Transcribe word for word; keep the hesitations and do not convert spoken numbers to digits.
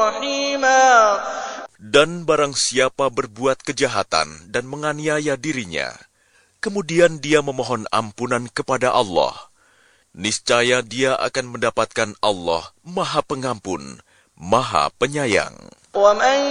رحيما. Dan barang siapa berbuat kejahatan dan menganiaya dirinya, kemudian dia memohon ampunan kepada Allah, niscaya dia akan mendapatkan Allah Maha Pengampun, Maha Penyayang.